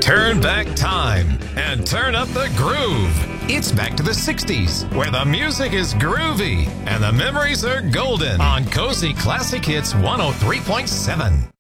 Turn back time and turn up the groove. It's back to the 60s, where the music is groovy and the memories are golden on Cozy Classic Hits 103.7.